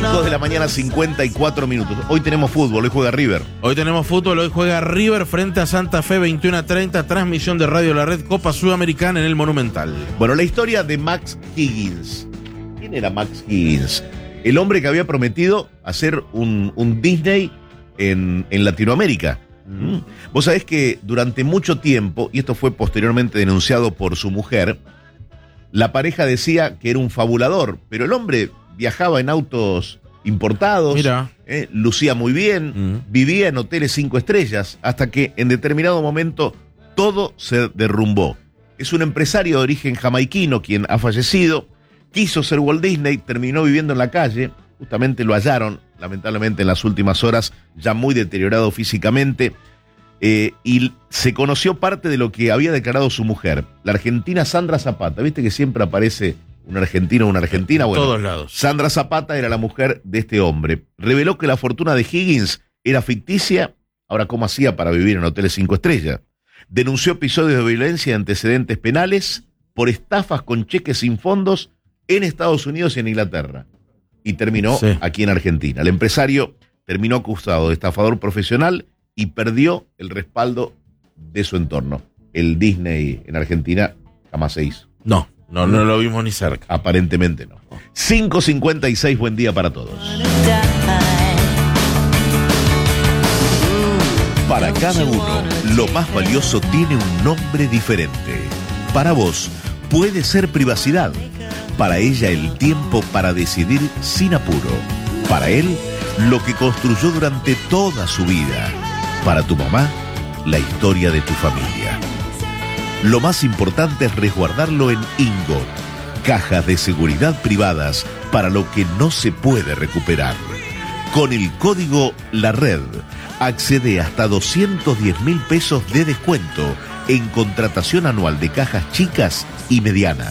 5 de la mañana, 54 minutos. Hoy tenemos fútbol, hoy juega River. Hoy tenemos fútbol, hoy juega River frente a Santa Fe, 21:30, transmisión de Radio La Red, Copa Sudamericana en el Monumental. Bueno, la historia de Max Higgins. ¿Quién era Max Higgins? El hombre que había prometido hacer un Disney en Latinoamérica. Vos sabés que durante mucho tiempo, y esto fue posteriormente denunciado por su mujer, la pareja decía que era un fabulador, pero el hombre viajaba en autos importados, lucía muy bien, vivía en hoteles 5 estrellas, hasta que en determinado momento todo se derrumbó. Es un empresario de origen jamaiquino quien ha fallecido, quiso ser Walt Disney, terminó viviendo en la calle, justamente lo hallaron, lamentablemente en las últimas horas, ya muy deteriorado físicamente, y se conoció parte de lo que había declarado su mujer, la argentina Sandra Zapata. ¿Viste que siempre aparece un argentino o una argentina? Bueno, todos lados. Sandra Zapata era la mujer de este hombre. Reveló que la fortuna de Higgins era ficticia. Ahora, ¿cómo hacía para vivir en hoteles 5 estrellas? Denunció episodios de violencia y antecedentes penales por estafas con cheques sin fondos en Estados Unidos y en Inglaterra. Y terminó aquí en Argentina. El empresario terminó acusado de estafador profesional y perdió el respaldo de su entorno. El Disney en Argentina jamás se hizo. No lo vimos ni cerca. Aparentemente no. 5:56, buen día para todos. Para cada uno, lo más valioso tiene un nombre diferente. Para vos, puede ser privacidad. Para ella, el tiempo para decidir sin apuro. Para él, lo que construyó durante toda su vida. Para tu mamá, la historia de tu familia. Lo más importante es resguardarlo en Ingot, cajas de seguridad privadas para lo que no se puede recuperar. Con el código La Red, accede hasta 210.000 pesos de descuento en contratación anual de cajas chicas y medianas.